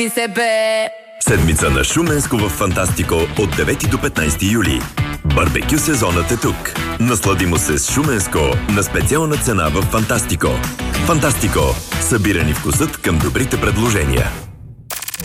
Седмица на Шуменско в Фантастико от 9 до 15 юли. Барбекю сезонът е тук. Насладимо се с Шуменско на специална цена в Фантастико. Фантастико. Събирани вкусът към добрите предложения.